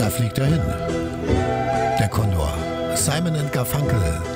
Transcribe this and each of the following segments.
fliegt er hin. Der Kondor. Simon & Garfunkel.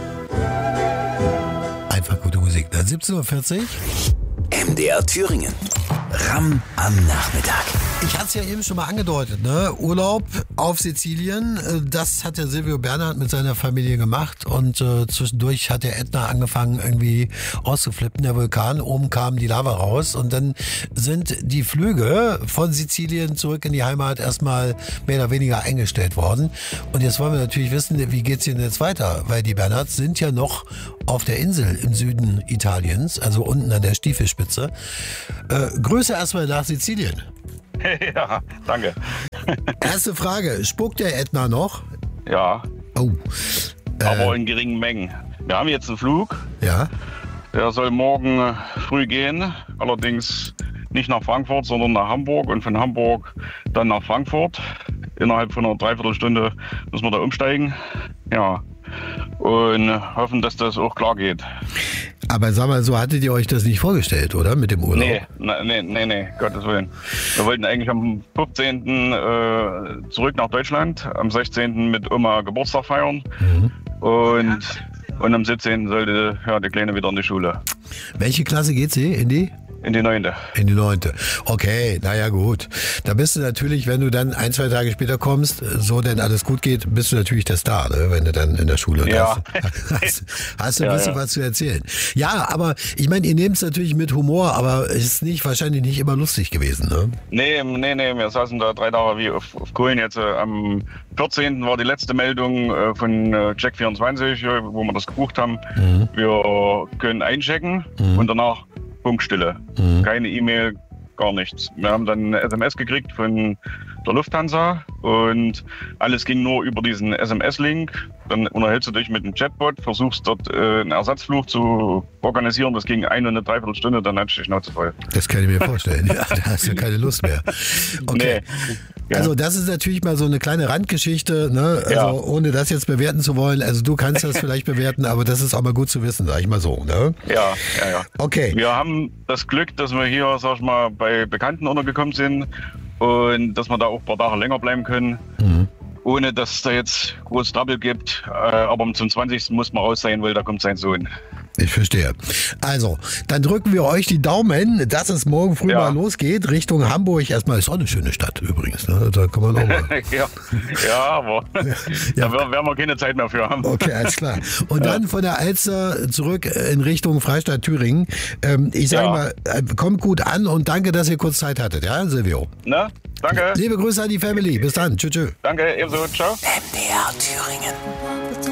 Einfach gute Musik. 17:40 Uhr. MDR Thüringen. Ramm am Nachmittag. Ich hatte es ja eben schon mal angedeutet, ne? Urlaub auf Sizilien, das hat der Silvio Bernhard mit seiner Familie gemacht und zwischendurch hat der Ätna angefangen irgendwie auszuflippen, der Vulkan, oben kam die Lava raus und dann sind die Flüge von Sizilien zurück in die Heimat erstmal mehr oder weniger eingestellt worden und jetzt wollen wir natürlich wissen, wie geht's denn jetzt weiter, weil die Bernhards sind ja noch auf der Insel im Süden Italiens, also unten an der Stiefelspitze. Grüße erstmal nach Sizilien. Ja, danke. Erste Frage, spuckt der Ätna noch? Ja, Oh. aber in geringen Mengen. Wir haben jetzt einen Flug, Ja. der soll morgen früh gehen, allerdings nicht nach Frankfurt, sondern nach Hamburg und von Hamburg dann nach Frankfurt. Innerhalb von einer Dreiviertelstunde müssen wir da umsteigen. Ja, und hoffen, dass das auch klar geht. Aber sag mal, so hattet ihr euch das nicht vorgestellt, oder? Mit dem Urlaub? Nee, Gottes Willen. Wir wollten eigentlich am 15. Zurück nach Deutschland, am 16. mit Oma Geburtstag feiern und am 17. sollte die Kleine wieder in die Schule. Welche Klasse geht sie? In die? In die 9. In die 9. Okay, naja gut. Da bist du natürlich, wenn du dann 1-2 Tage später kommst, so denn alles gut geht, bist du natürlich der Star, ne? Wenn du dann in der Schule Ja. hast du ein bisschen was zu erzählen. Ja, aber ich meine, ihr nehmt es natürlich mit Humor, aber es ist wahrscheinlich nicht immer lustig gewesen, ne? Nee, wir saßen da 3 Tage wie auf Kohlen jetzt. Am 14. war die letzte Meldung von Check24, wo wir das gebucht haben. Wir können einchecken und danach Funkstille. Keine E-Mail, gar nichts. Wir haben dann eine SMS gekriegt von der Lufthansa und alles ging nur über diesen SMS-Link. Dann unterhältst du dich mit einem Chatbot, versuchst dort einen Ersatzflug zu organisieren. Das ging 1 und eine Dreiviertelstunde, dann hatte ich die Schnauze voll. Das kann ich mir vorstellen. Ja, da hast du keine Lust mehr. Okay. Nee. Ja. Also das ist natürlich mal so eine kleine Randgeschichte, ne? Also Ja. ohne das jetzt bewerten zu wollen. Also du kannst das vielleicht bewerten, aber das ist auch mal gut zu wissen, sag ich mal so, ne? Ja. Okay. Wir haben das Glück, dass wir hier, sag ich mal, bei Bekannten untergekommen sind und dass wir da auch ein paar Tage länger bleiben können, ohne dass es da jetzt groß Trouble gibt. Aber zum 20. muss man raus sein, weil da kommt sein Sohn. Ich verstehe. Also, dann drücken wir euch die Daumen, dass es morgen früh mal losgeht, Richtung Hamburg. Erstmal ist auch eine schöne Stadt übrigens, ne? Da kann man auch mal. aber da werden wir keine Zeit mehr für haben. Okay, alles klar. Und dann von der Alster zurück in Richtung Freistadt Thüringen. Ich sage mal, kommt gut an und danke, dass ihr kurz Zeit hattet, ja, Silvio? Na, danke. Liebe Grüße an die Family. Bis dann. Tschüss. Danke, ebenso. Ciao. MDR Thüringen.